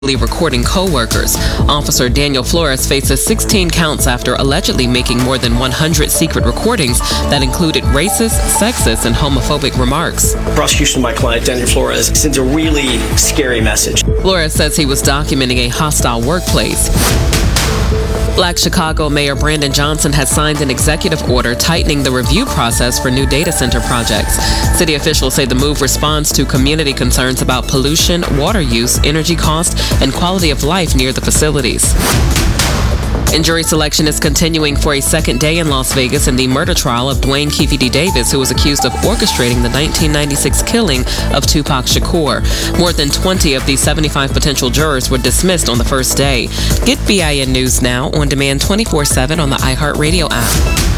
recording co-workers. Officer Daniel Flores faces 16 counts after allegedly making more than 100 secret recordings that included racist, sexist, and homophobic remarks. Prosecution of my client, Daniel Flores, sends a really scary message. Flores says he was documenting a hostile workplace. Black Chicago Mayor Brandon Johnson has signed an executive order tightening the review process for new data center projects. City officials say the move responds to community concerns about pollution, water use, energy cost, and quality of life near the facilities. And jury selection is continuing for a second day in Las Vegas in the murder trial of Dwayne Keefe D. Davis, who was accused of orchestrating the 1996 killing of Tupac Shakur. More than 20 of the 75 potential jurors were dismissed on the first day. Get BIN News now on demand 24/7 on the iHeartRadio app.